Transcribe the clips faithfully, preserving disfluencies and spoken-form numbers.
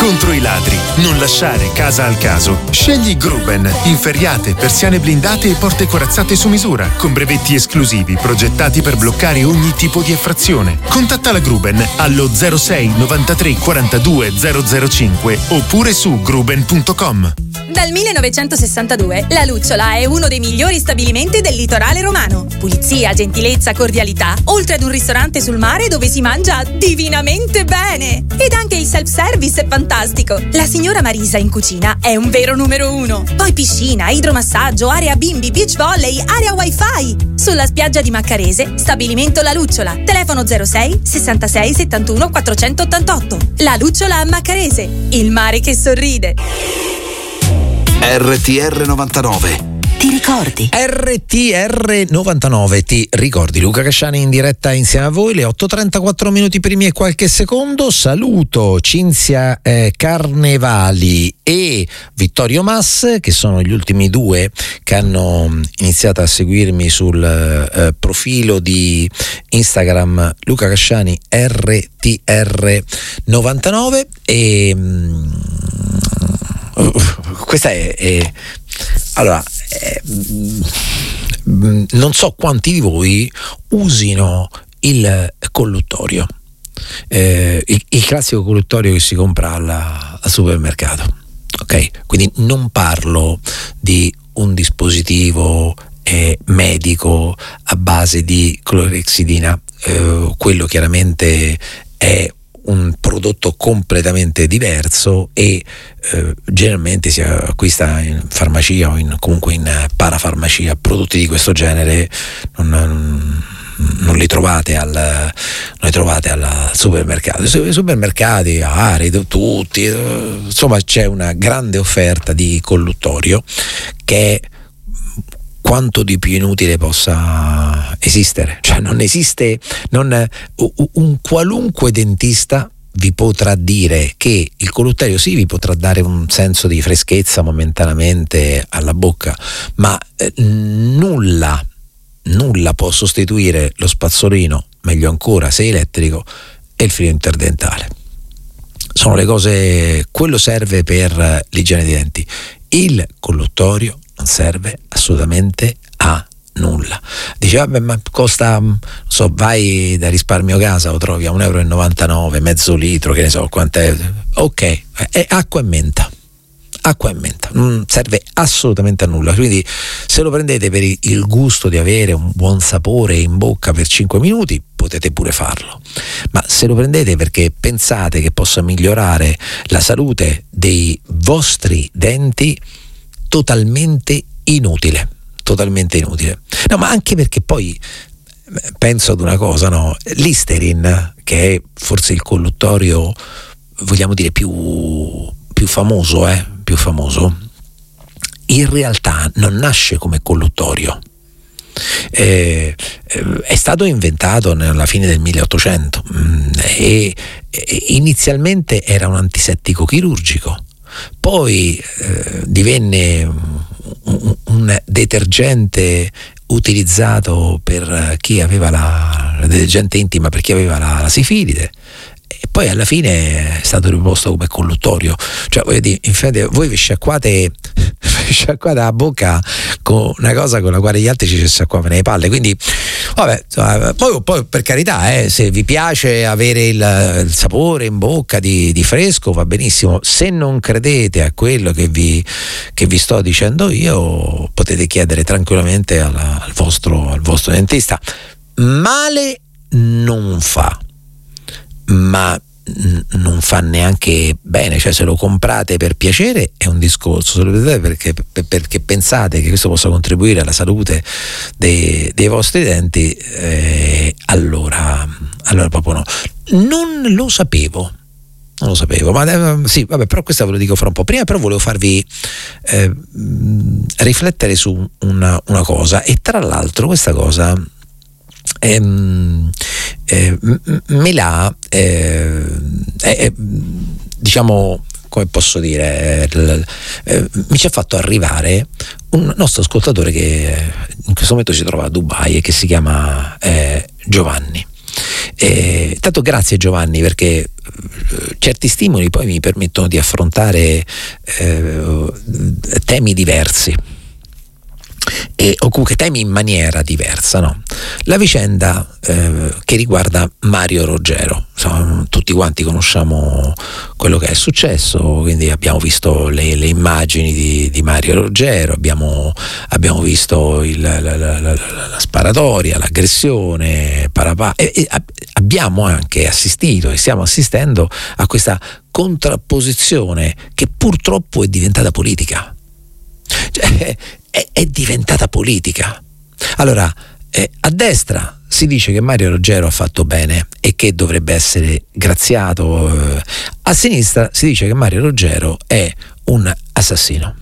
Contro i ladri, non lasciare casa al caso. Scegli Gruben, inferriate, persiane blindate e porte corazzate su misura, con brevetti esclusivi progettati per bloccare ogni tipo di effrazione. Contatta la Gruben allo zero sei novantatré quarantadue zero zero cinque oppure su gruben punto com. Dal millenovecentosessantadue La Lucciola è uno dei migliori stabilimenti del litorale romano. Pulizia, gentilezza, cordialità, oltre ad un ristorante sul mare dove si mangia divinamente bene. Ed anche il self-service è fantastico. La signora Marisa in cucina è un vero numero uno. Poi piscina, idromassaggio, area bimbi, beach volley, area wifi. Sulla spiaggia di Maccarese, stabilimento La Lucciola. Telefono zero sei sessantasei settantuno quattrocentottantotto. La Lucciola a Maccarese. Il mare che sorride. R T R novantanove. Ti ricordi? R T R novantanove, ti ricordi? Luca Casciani in diretta insieme a voi, le otto e trentaquattro minuti primi e qualche secondo. Saluto Cinzia eh, Carnevali e Vittorio Mass, che sono gli ultimi due che hanno iniziato a seguirmi sul eh, profilo di Instagram Luca Casciani R T R novantanove. E mm, questa è, è allora eh, non so quanti di voi usino il colluttorio, eh, il, il classico colluttorio che si compra alla, al supermercato, ok? Quindi non parlo di un dispositivo eh, medico a base di clorexidina, eh, quello chiaramente è un prodotto completamente diverso e eh, generalmente si acquista in farmacia o in, comunque in parafarmacia. Prodotti di questo genere non, non, non li trovate al non li trovate al supermercato. I supermercati, Arito, tutti, eh, insomma c'è una grande offerta di colluttorio che è quanto di più inutile possa esistere. Cioè non esiste, non, un qualunque dentista vi potrà dire che il colluttorio sì vi potrà dare un senso di freschezza momentaneamente alla bocca, ma eh, nulla nulla può sostituire lo spazzolino, meglio ancora se elettrico, e il filo interdentale. Sono le cose, quello serve per l'igiene dei denti. Il colluttorio non serve assolutamente a nulla. Dice vabbè, ma costa, non so, vai da Risparmio Casa, lo trovi a un euro e novantanove, mezzo litro, che ne so quant'è. Ok, è acqua e menta. Acqua e menta, non serve assolutamente a nulla. Quindi se lo prendete per il gusto di avere un buon sapore in bocca per cinque minuti, potete pure farlo, ma se lo prendete perché pensate che possa migliorare la salute dei vostri denti, totalmente inutile, totalmente inutile. No, ma anche perché poi penso ad una cosa, no? Listerin, che è forse il colluttorio, vogliamo dire, più, più famoso, eh? più famoso, in realtà non nasce come colluttorio. Eh, è stato inventato nella fine del milleottocento mh, e, e inizialmente era un antisettico chirurgico, poi eh, divenne un, un detergente utilizzato per chi aveva la, la detergente intima per chi aveva la, la sifilide, e poi alla fine è stato riposto come colluttorio. Cioè, voglio dire, in fede, voi vi sciacquate vi sciacquate la bocca con una cosa con la quale gli altri ci sciacquavano le palle. Quindi vabbè, poi, poi per carità, eh, se vi piace avere il, il sapore in bocca di, di fresco, va benissimo. Se non credete a quello che vi, che vi sto dicendo io, potete chiedere tranquillamente alla, al vostro al vostro dentista. Male non fa, ma non fa neanche bene. Cioè, se lo comprate per piacere è un discorso, se lo vedete perché, perché pensate che questo possa contribuire alla salute dei, dei vostri denti, eh, allora allora proprio no. Non lo sapevo non lo sapevo ma eh, sì, vabbè, però questa ve lo dico fra un po'. Prima però volevo farvi eh, riflettere su una, una cosa, e tra l'altro questa cosa Ehm, eh, me l'ha eh, eh, diciamo, come posso dire, eh, eh, mi ci ha fatto arrivare un nostro ascoltatore che in questo momento si trova a Dubai e che si chiama eh, Giovanni. Eh, tanto grazie Giovanni, perché certi stimoli poi mi permettono di affrontare eh, temi diversi e o comunque temi in maniera diversa, no? La vicenda eh, che riguarda Mario Roggero, insomma, tutti quanti conosciamo quello che è successo, quindi abbiamo visto le, le immagini di, di Mario Roggero, abbiamo, abbiamo visto il, la, la, la, la, la sparatoria, l'aggressione, parapà, e, e abbiamo anche assistito e stiamo assistendo a questa contrapposizione che purtroppo è diventata politica. Cioè, è, è diventata politica. Allora, eh, a destra si dice che Mario Roggero ha fatto bene e che dovrebbe essere graziato, eh, a sinistra si dice che Mario Roggero è un assassino.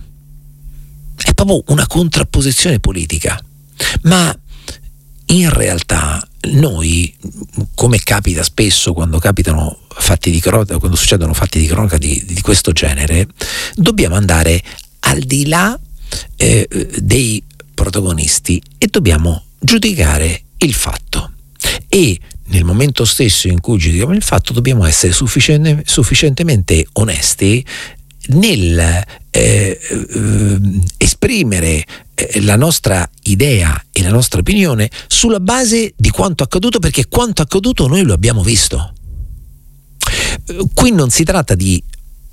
È proprio una contrapposizione politica, ma in realtà noi, come capita spesso quando capitano fatti di cronaca, quando succedono fatti di cronaca di, di questo genere, dobbiamo andare al di là eh, dei protagonisti e dobbiamo giudicare il fatto, e nel momento stesso in cui giudichiamo il fatto dobbiamo essere sufficiente, sufficientemente onesti nel eh, eh, esprimere eh, la nostra idea e la nostra opinione sulla base di quanto accaduto, perché quanto accaduto noi lo abbiamo visto. Qui non si tratta di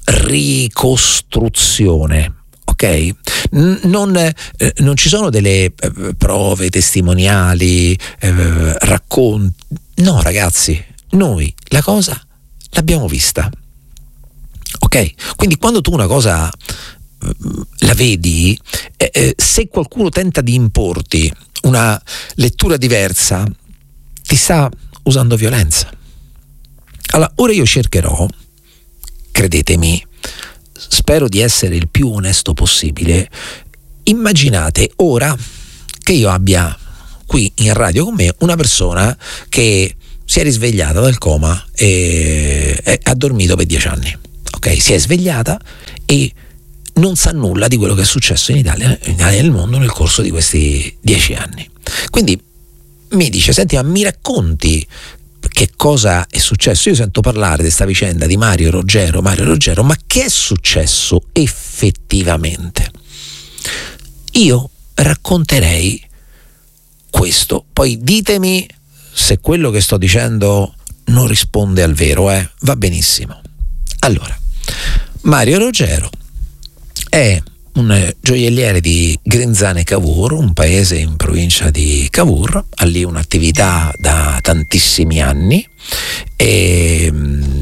ricostruzione, ok? Non, eh, non ci sono delle eh, prove testimoniali, eh, racconti. No, ragazzi, noi la cosa l'abbiamo vista. Ok? Quindi quando tu una cosa eh, la vedi, eh, eh, se qualcuno tenta di importi una lettura diversa, ti sta usando violenza. Allora, ora io cercherò, credetemi, spero di essere il più onesto possibile. Immaginate ora che io abbia qui in radio con me una persona che si è risvegliata dal coma e, e ha dormito per dieci anni. Ok, si è svegliata e non sa nulla di quello che è successo in Italia, in Italia e nel mondo nel corso di questi dieci anni. Quindi mi dice: senti, ma mi racconti che cosa è successo? Io sento parlare di questa vicenda di Mario Roggero, Mario Roggero, ma che è successo effettivamente? Io racconterei questo, poi ditemi se quello che sto dicendo non risponde al vero, eh? Va benissimo. Allora, Mario Roggero è un gioielliere di Grinzane Cavour, un paese in provincia di Cavour, ha lì un'attività da tantissimi anni e,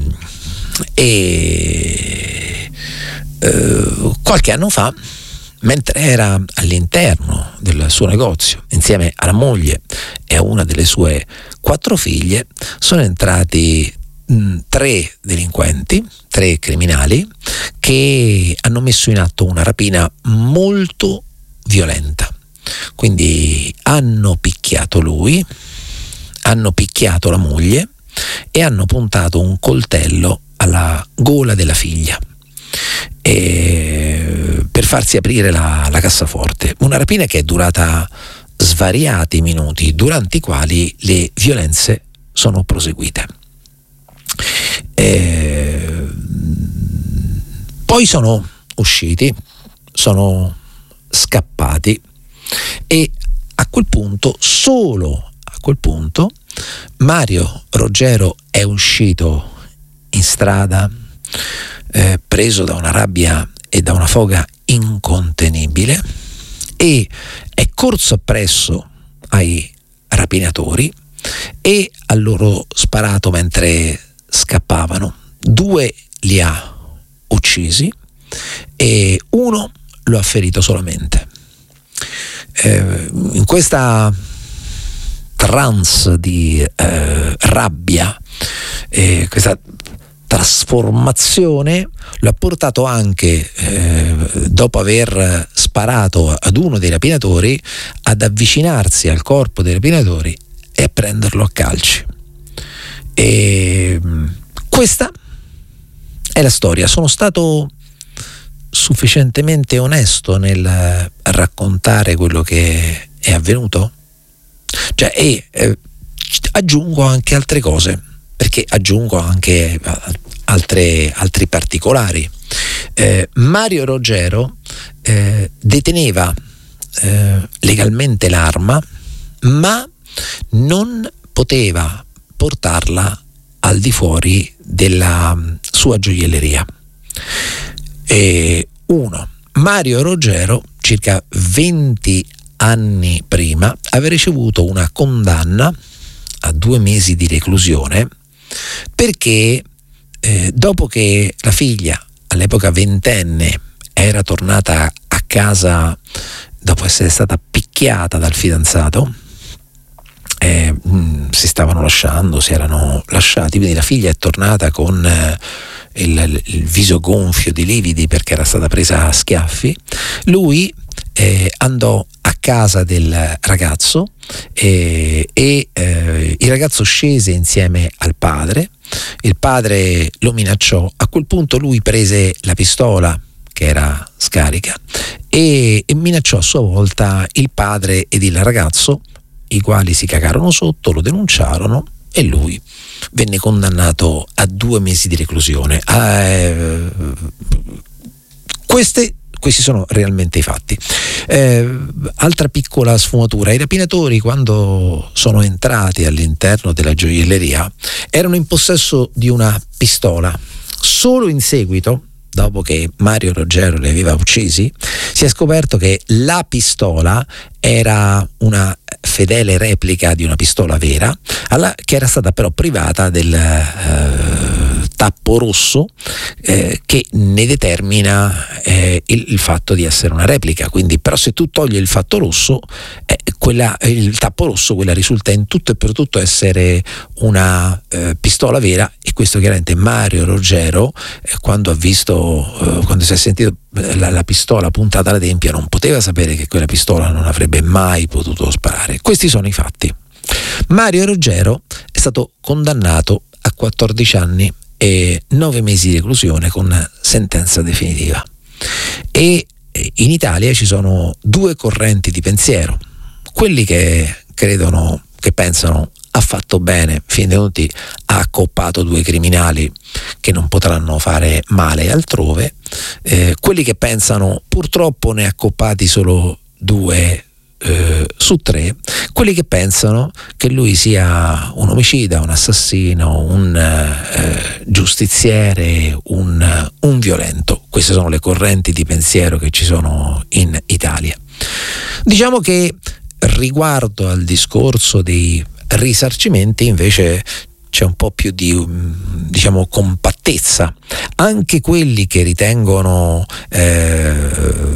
e eh, qualche anno fa, mentre era all'interno del suo negozio insieme alla moglie e a una delle sue quattro figlie, sono entrati mh, tre delinquenti, tre criminali che hanno messo in atto una rapina molto violenta. Quindi hanno picchiato lui, hanno picchiato la moglie e hanno puntato un coltello alla gola della figlia e per farsi aprire la, la cassaforte. Una rapina che è durata svariati minuti, durante i quali le violenze sono proseguite. E poi sono usciti, sono scappati e a quel punto, solo a quel punto, Mario Roggero è uscito in strada eh, preso da una rabbia e da una foga incontenibile e è corso appresso ai rapinatori e a loro sparato mentre scappavano. Due li ha uccisi e uno lo ha ferito solamente. Eh, in questa trance di eh, rabbia, eh, questa trasformazione lo ha portato anche, eh, dopo aver sparato ad uno dei rapinatori, ad avvicinarsi al corpo dei rapinatori e a prenderlo a calci. E questa è la storia. Sono stato sufficientemente onesto nel raccontare quello che è avvenuto? Cioè, e eh, aggiungo anche altre cose. perché aggiungo anche altre, altri particolari. Eh, Mario Roggero eh, deteneva eh, legalmente l'arma, ma non poteva portarla al di fuori della sua gioielleria. E uno, Mario Roggero, circa venti anni prima, aveva ricevuto una condanna a due mesi di reclusione perché eh, dopo che la figlia, all'epoca ventenne, era tornata a casa dopo essere stata picchiata dal fidanzato, eh, mh, si stavano lasciando, si erano lasciati, quindi la figlia è tornata con eh, il, il viso gonfio di lividi perché era stata presa a schiaffi. Lui eh, andò a casa del ragazzo eh, e eh, il ragazzo scese insieme al padre, il padre lo minacciò, a quel punto lui prese la pistola che era scarica e, e minacciò a sua volta il padre ed il ragazzo, i quali si cagarono sotto, lo denunciarono e lui venne condannato a due mesi di reclusione. Eh, queste Questi sono realmente i fatti. Eh, altra piccola sfumatura: i rapinatori, quando sono entrati all'interno della gioielleria, erano in possesso di una pistola. Solo in seguito, dopo che Mario Roggero li aveva uccisi, si è scoperto che la pistola era una fedele replica di una pistola vera, alla, che era stata però privata del eh, tappo rosso eh, che ne determina eh, il, il fatto di essere una replica. Quindi, però, se tu togli il fatto rosso, eh, quella, il tappo rosso, quella risulta in tutto e per tutto essere una eh, pistola vera. E questo chiaramente Mario Roggero, eh, quando ha visto, eh, quando si è sentito la, la pistola puntata alla tempia, non poteva sapere che quella pistola non avrebbe mai potuto sparare. Questi sono i fatti. Mario Roggero è stato condannato a quattordici anni e nove mesi di reclusione con sentenza definitiva. E in Italia ci sono due correnti di pensiero: quelli che credono, che pensano ha fatto bene, fin dei conti ha accoppato due criminali che non potranno fare male altrove, eh, quelli che pensano purtroppo ne ha accoppati solo due eh, su tre, quelli che pensano che lui sia un omicida, un assassino, un eh, giustiziere, un, un violento. Queste sono le correnti di pensiero che ci sono in Italia. Diciamo che riguardo al discorso dei risarcimenti invece c'è un po' più di, diciamo, compattezza. Anche quelli che ritengono eh,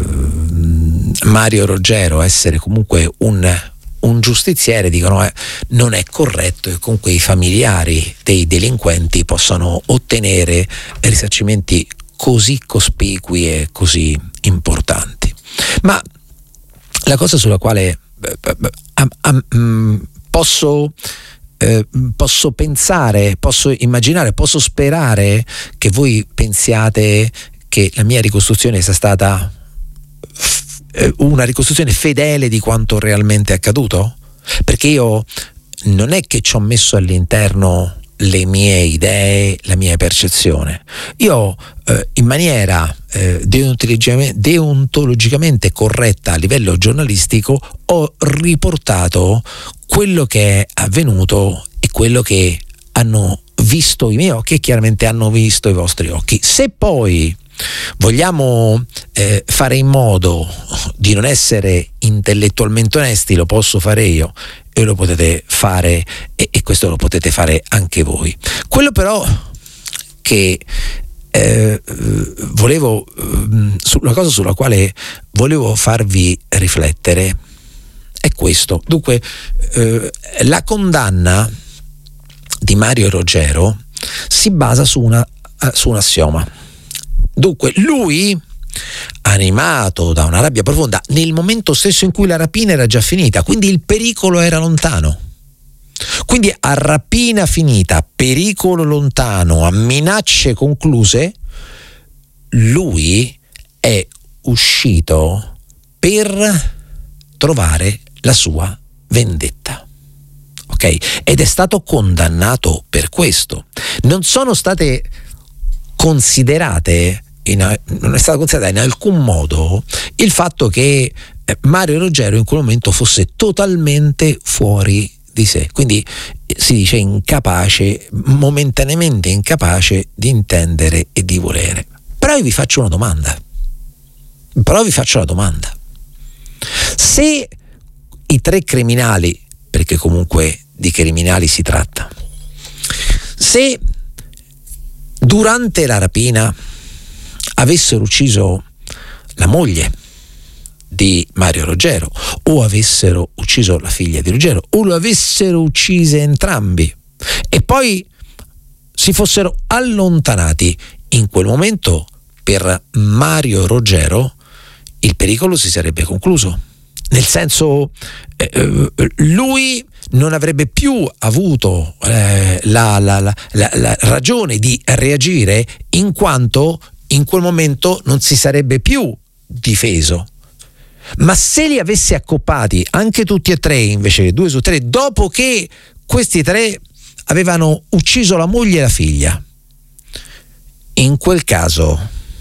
Mario Roggero essere comunque un, un giustiziere dicono eh, non è corretto che comunque i familiari dei delinquenti possano ottenere risarcimenti così cospicui e così importanti. Ma la cosa sulla quale eh, eh, eh, posso Eh, posso pensare, posso immaginare, posso sperare che voi pensiate che la mia ricostruzione sia stata f- una ricostruzione fedele di quanto realmente è accaduto? Perché io non è che ci ho messo all'interno le mie idee, la mia percezione. Io eh, in maniera eh, deontologicamente, deontologicamente corretta a livello giornalistico ho riportato quello che è avvenuto e quello che hanno visto i miei occhi e chiaramente hanno visto i vostri occhi. Se poi vogliamo eh, fare in modo di non essere intellettualmente onesti, lo posso fare io e lo potete fare e, e questo lo potete fare anche voi. Quello però che eh, volevo una cosa sulla quale volevo farvi riflettere è questo. Dunque eh, la condanna di Mario Roggero si basa su una su un assioma. Dunque lui, animato da una rabbia profonda nel momento stesso in cui la rapina era già finita, quindi il pericolo era lontano, quindi a rapina finita, pericolo lontano, a minacce concluse, lui è uscito per trovare la sua vendetta. Ok? ok? Ed è stato condannato per questo. Non sono state considerate in, non è stato considerato in alcun modo il fatto che Mario Roggero in quel momento fosse totalmente fuori di sé, quindi si dice incapace, momentaneamente incapace di intendere e di volere. Però io vi faccio una domanda, però vi faccio la domanda: se i tre criminali, perché comunque di criminali si tratta, se durante la rapina avessero ucciso la moglie di Mario Roggero, o avessero ucciso la figlia di Roggero, o lo avessero uccise entrambi, e poi si fossero allontanati, in quel momento per Mario Roggero il pericolo si sarebbe concluso. Nel senso, eh, lui non avrebbe più avuto eh, la, la, la, la, la ragione di reagire, in quanto in quel momento non si sarebbe più difeso. Ma se li avesse accoppati anche tutti e tre, invece che due su tre, dopo che questi tre avevano ucciso la moglie e la figlia, in quel caso,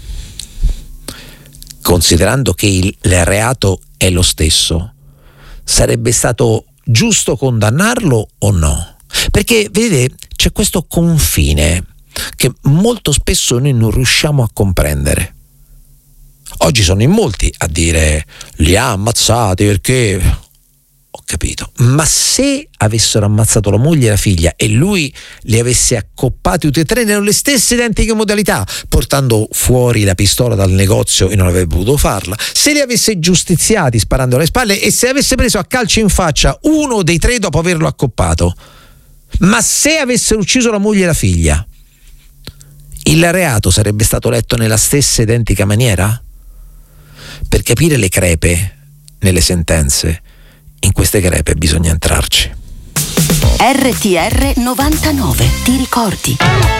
considerando che il, il reato è lo stesso, sarebbe stato giusto condannarlo o no? Perché vedete, c'è questo confine che molto spesso noi non riusciamo a comprendere. Oggi sono in molti a dire li ha ammazzati perché, ho capito, ma se avessero ammazzato la moglie e la figlia e lui li avesse accoppati tutti e tre nelle stesse identiche modalità, portando fuori la pistola dal negozio e non avrebbe potuto farla, se li avesse giustiziati sparando alle spalle e se avesse preso a calci in faccia uno dei tre dopo averlo accoppato, ma se avessero ucciso la moglie e la figlia, il reato sarebbe stato letto nella stessa identica maniera? Per capire le crepe nelle sentenze, in queste crepe bisogna entrarci. R T R novantanove, ti ricordi?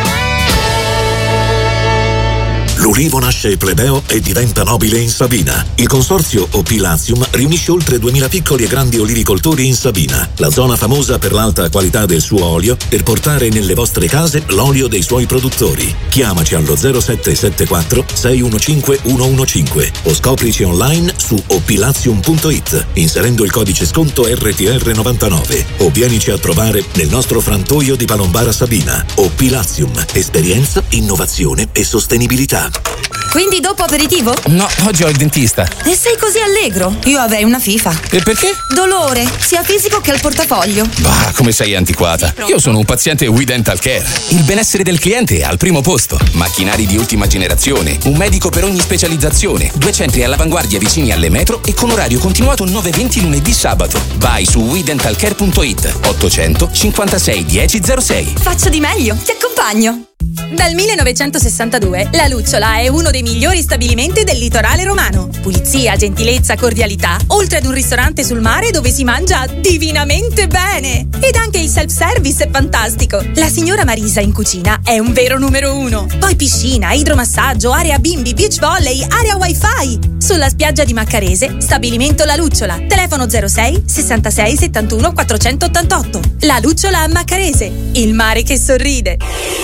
L'ulivo nasce plebeo e diventa nobile in Sabina. Il consorzio O P Latium riunisce oltre duemila piccoli e grandi olivicoltori in Sabina, la zona famosa per l'alta qualità del suo olio, per portare nelle vostre case l'olio dei suoi produttori. Chiamaci allo zero sette sette quattro sei uno cinque uno uno cinque o scoprici online su opilatium punto it inserendo il codice sconto R T R novantanove o vienici a trovare nel nostro frantoio di Palombara Sabina. O P Latium, esperienza, innovazione e sostenibilità. Quindi dopo aperitivo? No, oggi ho il dentista. E sei così allegro? Io avrei una FIFA. E perché? Dolore, sia fisico che al portafoglio. Bah, come sei antiquata. Io sono un paziente We Dental Care. Il benessere del cliente è al primo posto. Macchinari di ultima generazione, un medico per ogni specializzazione, due centri all'avanguardia vicini alle metro e con orario continuato nove venti lunedì sabato. Vai su we dental care punto it ottocento cinquantasei dieci zero sei. Faccio di meglio, ti accompagno. Dal millenovecentosessantadue La Lucciola è uno dei migliori stabilimenti del litorale romano. Pulizia, gentilezza, cordialità, oltre ad un ristorante sul mare dove si mangia divinamente bene. Ed anche il self-service è fantastico. La signora Marisa in cucina è un vero numero uno. Poi piscina, idromassaggio, area bimbi, beach volley, area wifi. Sulla spiaggia di Maccarese, stabilimento La Lucciola. Telefono zero sei sessantasei settantuno quattrocentottantotto. La Lucciola a Maccarese, il mare che sorride.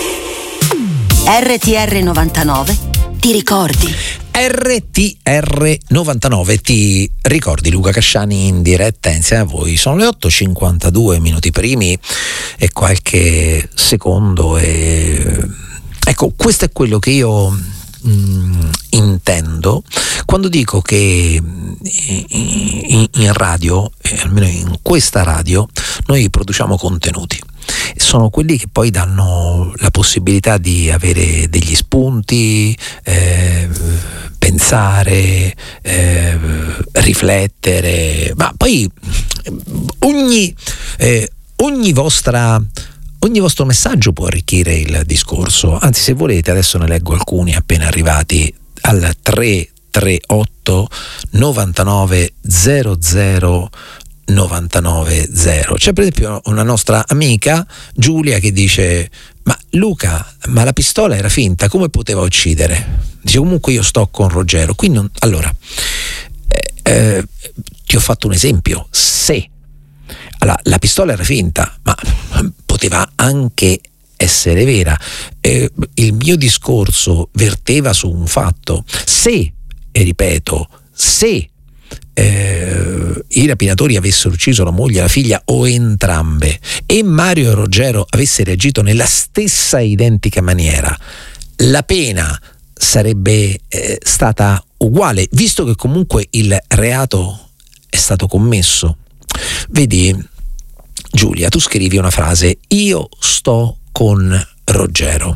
R T R novantanove, ti ricordi? R T R novantanove, ti ricordi? Luca Casciani in diretta insieme a voi. Sono le otto e cinquantadue minuti primi e qualche secondo e ecco, questo è quello che io mh, intendo quando dico che in, in radio, eh, almeno in questa radio, noi produciamo contenuti. Sono quelli che poi danno la possibilità di avere degli spunti, eh, pensare, eh, riflettere, ma poi ogni, eh, ogni vostra ogni vostro messaggio può arricchire il discorso. Anzi, se volete, adesso ne leggo alcuni appena arrivati al tre tre otto novantanove zero zero novantanove zero. C'è per esempio una nostra amica Giulia che dice: ma Luca, ma la pistola era finta, come poteva uccidere? Dice: comunque io sto con Roggero, qui non... allora eh, eh, ti ho fatto un esempio. Se allora, la pistola era finta, ma poteva anche essere vera. Eh, il mio discorso verteva su un fatto: se, e ripeto, se eh, i rapinatori avessero ucciso la moglie, la figlia o entrambe, e Mario Roggero avesse reagito nella stessa identica maniera, la pena sarebbe eh, stata uguale, visto che comunque il reato è stato commesso. Vedi, Giulia, tu scrivi una frase: io sto con Roggero.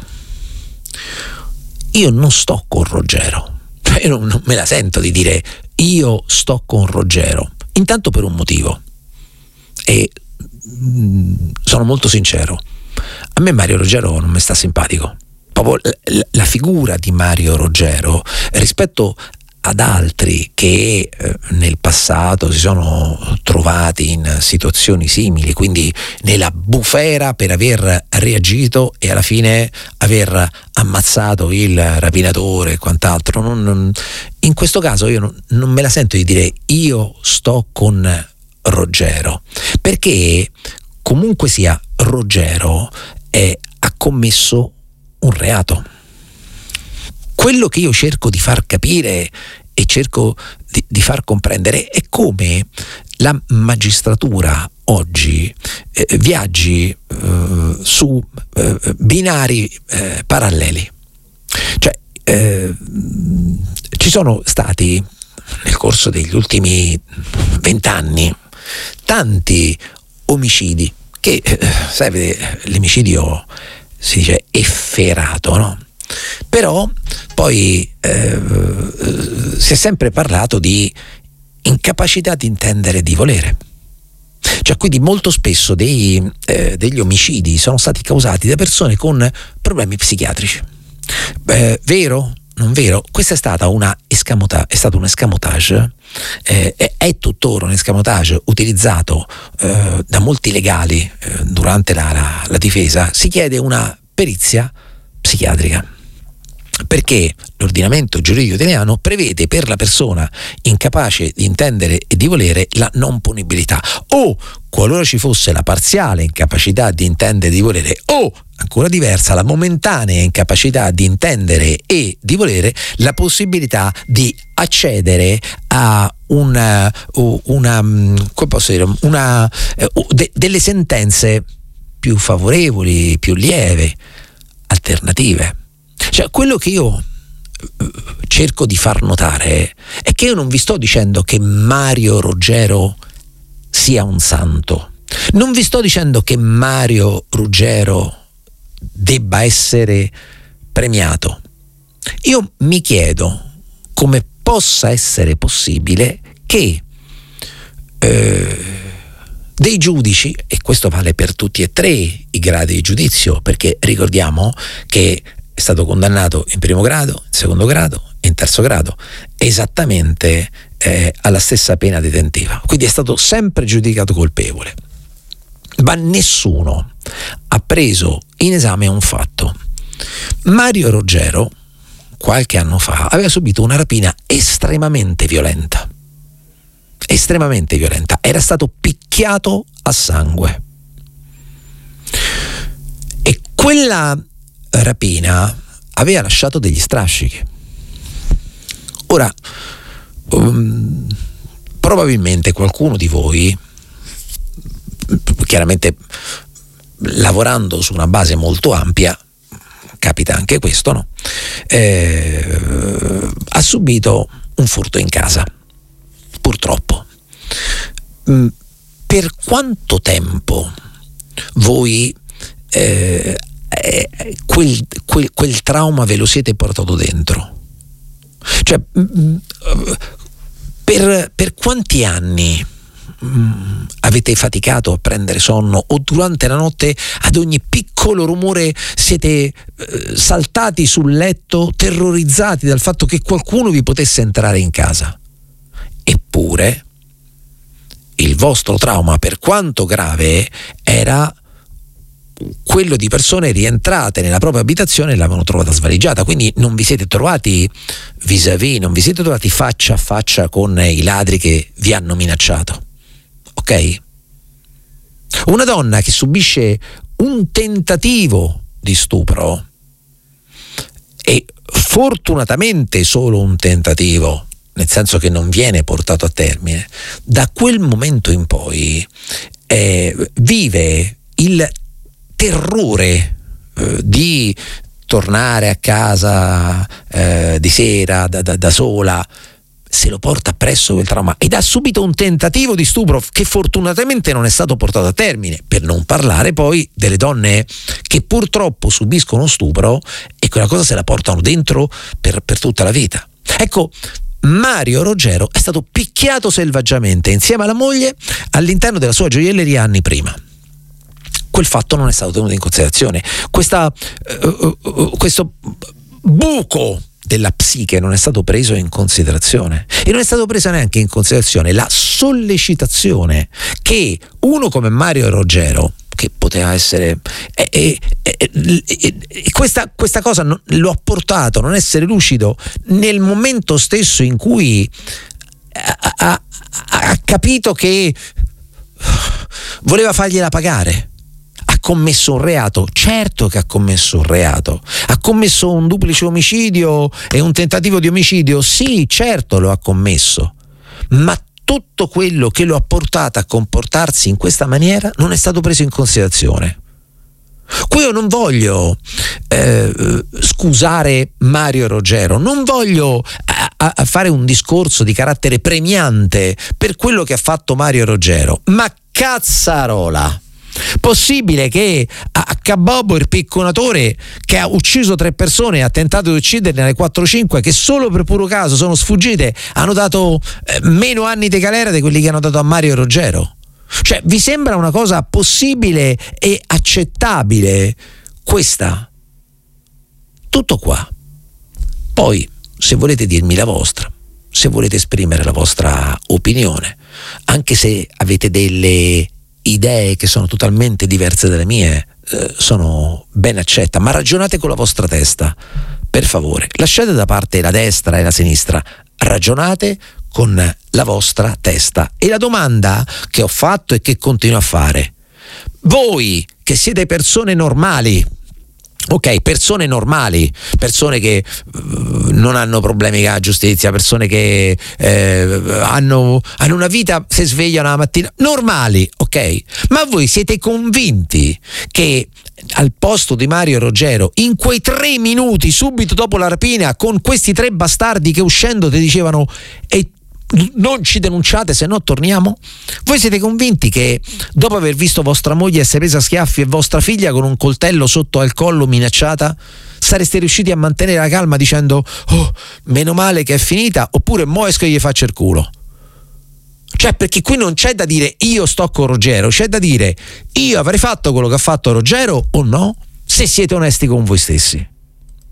Io non sto con Roggero, io non, non me la sento di dire io sto con Roggero, intanto per un motivo, e mh, sono molto sincero, a me Mario Roggero non mi sta simpatico. Proprio la, la figura di Mario Roggero rispetto ad altri che eh, nel passato si sono trovati in situazioni simili, quindi nella bufera per aver reagito e alla fine aver ammazzato il rapinatore e quant'altro, non, non, in questo caso io non, non me la sento di dire io sto con Roggero, perché comunque sia Roggero è, ha commesso un reato. Quello che io cerco di far capire e cerco di, di far comprendere è come la magistratura oggi eh, viaggi eh, su eh, binari eh, paralleli. Cioè eh, ci sono stati nel corso degli ultimi vent'anni tanti omicidi che, eh, sai, l'omicidio si dice efferato, no? Però poi eh, si è sempre parlato di incapacità di intendere e di volere. Cioè, quindi molto spesso dei, eh, degli omicidi sono stati causati da persone con problemi psichiatrici. Eh, vero? Non vero? Questa è stata una escamotage, è stato un escamotage, eh, è, è tuttora un escamotage utilizzato eh, da molti legali eh, durante la, la, la difesa. Si chiede una perizia psichiatrica, perché l'ordinamento giuridico italiano prevede per la persona incapace di intendere e di volere la non punibilità, o qualora ci fosse la parziale incapacità di intendere e di volere, o ancora diversa, la momentanea incapacità di intendere e di volere, la possibilità di accedere a una, una come posso dire, una de, delle sentenze più favorevoli, più lievi, alternative. Cioè, quello che io cerco di far notare è che io non vi sto dicendo che Mario Roggero sia un santo, non vi sto dicendo che Mario Roggero debba essere premiato. Io mi chiedo come possa essere possibile che eh, dei giudici, e questo vale per tutti e tre i gradi di giudizio, perché ricordiamo che è stato condannato in primo grado, in secondo grado e in terzo grado, esattamente eh, alla stessa pena detentiva, quindi è stato sempre giudicato colpevole, ma nessuno ha preso in esame un fatto. Mario Roggero qualche anno fa aveva subito una rapina estremamente violenta, estremamente violenta, era stato picchiato a sangue, e quella rapina aveva lasciato degli strascichi. Ora, um, probabilmente qualcuno di voi, chiaramente lavorando su una base molto ampia, capita anche questo, no? Eh, ha subito un furto in casa, purtroppo. Mm, per quanto tempo voi eh, eh, quel, quel, quel trauma ve lo siete portato dentro? Cioè, mm, per, per quanti anni Mm, avete faticato a prendere sonno, o durante la notte ad ogni piccolo rumore siete eh, saltati sul letto terrorizzati dal fatto che qualcuno vi potesse entrare in casa? Eppure il vostro trauma, per quanto grave, era quello di persone rientrate nella propria abitazione e l'avevano trovata svaligiata, quindi non vi siete trovati vis-à-vis, non vi siete trovati faccia a faccia con i ladri che vi hanno minacciato. Ok? Una donna che subisce un tentativo di stupro, e fortunatamente solo un tentativo, nel senso che non viene portato a termine, da quel momento in poi eh, vive il terrore eh, di tornare a casa eh, di sera da, da, da sola, se lo porta appresso quel trauma, ed ha subito un tentativo di stupro che fortunatamente non è stato portato a termine, per non parlare poi delle donne che purtroppo subiscono stupro e quella cosa se la portano dentro per, per tutta la vita. Ecco, Mario Roggero è stato picchiato selvaggiamente insieme alla moglie all'interno della sua gioielleria anni prima. Quel fatto non è stato tenuto in considerazione. Questa, uh, uh, questo buco della psiche non è stato preso in considerazione, e non è stato presa neanche in considerazione la sollecitazione che uno come Mario Roggero, che poteva essere e, e, e, e, e questa, questa cosa non, lo ha portato a non essere lucido nel momento stesso in cui ha, ha, ha capito che voleva fargliela pagare. Ha commesso un reato, certo che ha commesso un reato, ha commesso un duplice omicidio e un tentativo di omicidio, sì, certo lo ha commesso, ma tutto quello che lo ha portato a comportarsi in questa maniera non è stato preso in considerazione. Qui io non voglio eh, scusare Mario Roggero, non voglio a, a fare un discorso di carattere premiante per quello che ha fatto Mario Roggero, ma cazzarola! Possibile che a Cabobo, il picconatore che ha ucciso tre persone e ha tentato di ucciderne alle quattro cinque, che solo per puro caso sono sfuggite, hanno dato eh, meno anni di galera di quelli che hanno dato a Mario Roggero? Cioè, vi sembra una cosa possibile e accettabile questa? Tutto qua. Poi, se volete dirmi la vostra, se volete esprimere la vostra opinione, anche se avete delle idee che sono totalmente diverse dalle mie, eh, sono ben accetta, ma ragionate con la vostra testa, per favore. Lasciate da parte la destra e la sinistra, ragionate con la vostra testa. E la domanda che ho fatto e che continuo a fare: voi che siete persone normali, ok, persone normali, persone che uh, non hanno problemi con la giustizia, persone che eh, hanno, hanno una vita, si svegliano la mattina, normali, ok, ma voi siete convinti che al posto di Mario Roggero, in quei tre minuti subito dopo la rapina, con questi tre bastardi che uscendo ti dicevano e non ci denunciate se no torniamo, voi siete convinti che dopo aver visto vostra moglie essere presa a schiaffi e vostra figlia con un coltello sotto al collo minacciata sareste riusciti a mantenere la calma dicendo oh meno male che è finita, oppure mo esco e gli faccio il culo? Cioè, perché qui non c'è da dire io sto con Roggero, c'è da dire io avrei fatto quello che ha fatto Roggero o no, se siete onesti con voi stessi.